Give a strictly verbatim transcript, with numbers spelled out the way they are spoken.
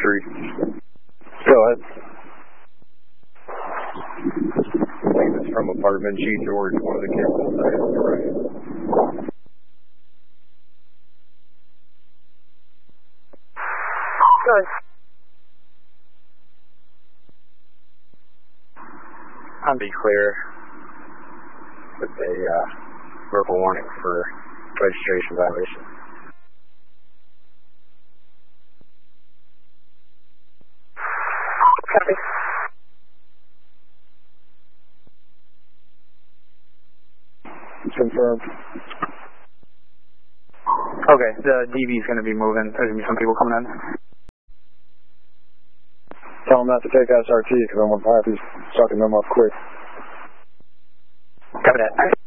three. Go ahead. I think it's from apartment G towards one of the kids inside on the right. Good. I'll be clear with a uh, verbal warning for registration violation. Copy. Confirmed. Okay, the D B is going to be moving. There's going to be some people coming in. Tell them not to take S R T because I'm going to have to sucking them up quick. Copy that.